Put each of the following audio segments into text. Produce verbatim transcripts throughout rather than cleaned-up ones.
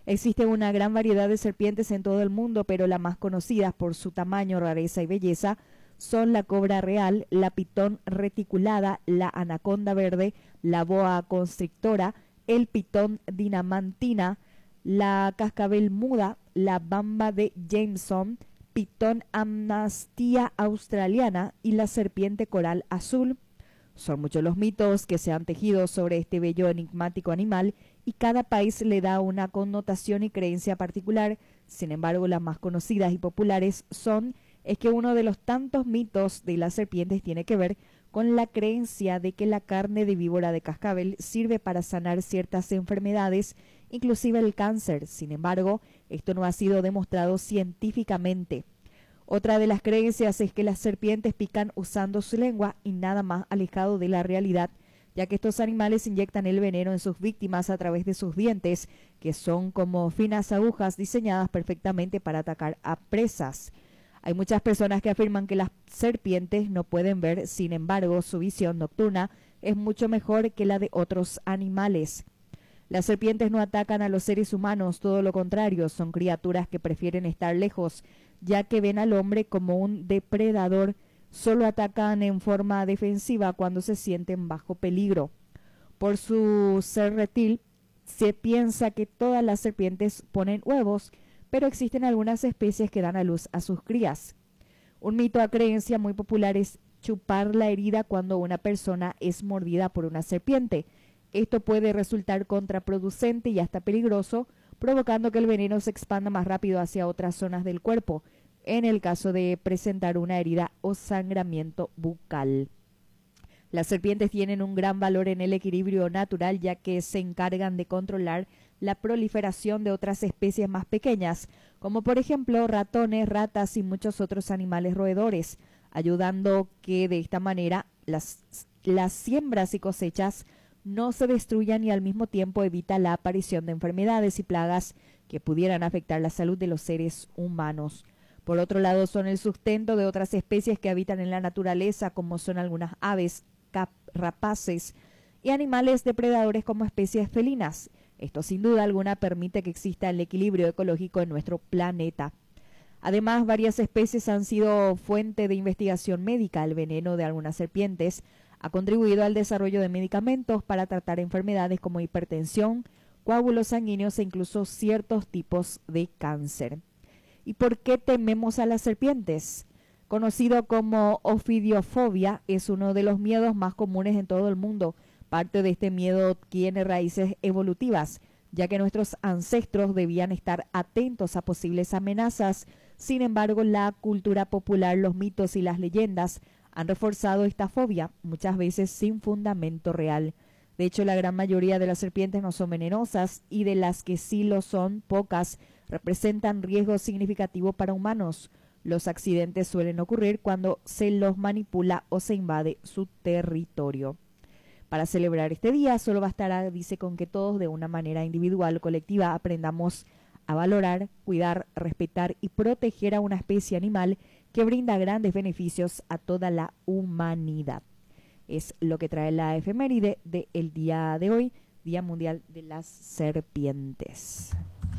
Existe una gran variedad de serpientes en todo el mundo, pero las más conocidas por su tamaño, rareza y belleza son la cobra real, la pitón reticulada, la anaconda verde, la boa constrictora, el pitón dinamantina, la cascabel muda, la bamba de Jameson, pitón amnastia australiana y la serpiente coral azul. Son muchos los mitos que se han tejido sobre este bello enigmático animal y cada país le da una connotación y creencia particular. Sin embargo, las más conocidas y populares son es que uno de los tantos mitos de las serpientes tiene que ver con la creencia de que la carne de víbora de cascabel sirve para sanar ciertas enfermedades, inclusive el cáncer. Sin embargo, esto no ha sido demostrado científicamente. Otra de las creencias es que las serpientes pican usando su lengua y nada más alejado de la realidad, ya que estos animales inyectan el veneno en sus víctimas a través de sus dientes, que son como finas agujas diseñadas perfectamente para atacar a presas. Hay muchas personas que afirman que las serpientes no pueden ver, sin embargo, su visión nocturna es mucho mejor que la de otros animales. Las serpientes no atacan a los seres humanos, todo lo contrario, son criaturas que prefieren estar lejos, ya que ven al hombre como un depredador. Solo atacan en forma defensiva cuando se sienten bajo peligro. Por su ser reptil, se piensa que todas las serpientes ponen huevos, pero existen algunas especies que dan a luz a sus crías. Un mito a creencia muy popular es chupar la herida cuando una persona es mordida por una serpiente. Esto puede resultar contraproducente y hasta peligroso, provocando que el veneno se expanda más rápido hacia otras zonas del cuerpo, en el caso de presentar una herida o sangramiento bucal. Las serpientes tienen un gran valor en el equilibrio natural, ya que se encargan de controlar la proliferación de otras especies más pequeñas, como por ejemplo ratones, ratas y muchos otros animales roedores, ayudando que de esta manera las, las siembras y cosechas no se destruyan y al mismo tiempo evita la aparición de enfermedades y plagas que pudieran afectar la salud de los seres humanos. Por otro lado, son el sustento de otras especies que habitan en la naturaleza, como son algunas aves, rapaces y animales depredadores como especies felinas. Esto sin duda alguna permite que exista el equilibrio ecológico en nuestro planeta. Además, varias especies han sido fuente de investigación médica. El veneno de algunas serpientes ha contribuido al desarrollo de medicamentos para tratar enfermedades como hipertensión, coágulos sanguíneos e incluso ciertos tipos de cáncer. ¿Y por qué tememos a las serpientes? Conocido como ofidiofobia, es uno de los miedos más comunes en todo el mundo. Parte de este miedo tiene raíces evolutivas, ya que nuestros ancestros debían estar atentos a posibles amenazas. Sin embargo, la cultura popular, los mitos y las leyendas han reforzado esta fobia, muchas veces sin fundamento real. De hecho, la gran mayoría de las serpientes no son venenosas y de las que sí lo son, pocas representan riesgo significativo para humanos. Los accidentes suelen ocurrir cuando se los manipula o se invade su territorio. Para celebrar este día solo bastará, dice, con que todos de una manera individual o colectiva aprendamos a valorar, cuidar, respetar y proteger a una especie animal que brinda grandes beneficios a toda la humanidad. Es lo que trae la efeméride del día de hoy, Día Mundial de las Serpientes.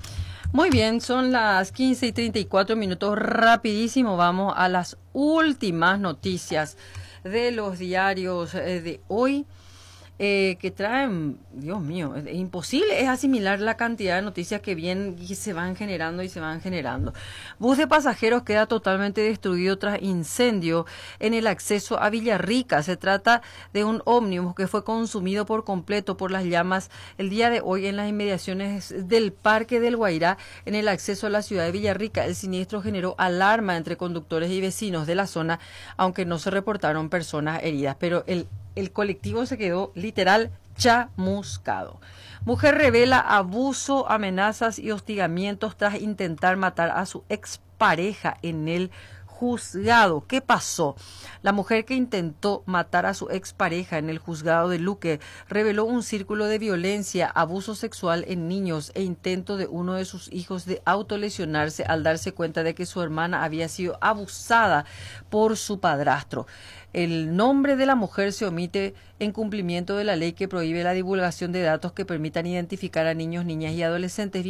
Muy bien, son las quince y treinta y cuatro minutos, rapidísimo, vamos a las últimas noticias de los diarios de hoy. Eh, que traen, Dios mío, es, es imposible es asimilar la cantidad de noticias que vienen y se van generando y se van generando. Bus de pasajeros queda totalmente destruido tras incendio en el acceso a Villarrica. Se trata de un ómnibus que fue consumido por completo por las llamas el día de hoy en las inmediaciones del Parque del Guairá, en el acceso a la ciudad de Villarrica. El siniestro generó alarma entre conductores y vecinos de la zona, aunque no se reportaron personas heridas, pero el El colectivo se quedó literal chamuscado. Mujer revela abuso, amenazas y hostigamientos tras intentar matar a su expareja en el juzgado. ¿Qué pasó? La mujer que intentó matar a su expareja en el juzgado de Luque reveló un círculo de violencia, abuso sexual en niños e intento de uno de sus hijos de autolesionarse al darse cuenta de que su hermana había sido abusada por su padrastro. El nombre de la mujer se omite en cumplimiento de la ley que prohíbe la divulgación de datos que permitan identificar a niños, niñas y adolescentes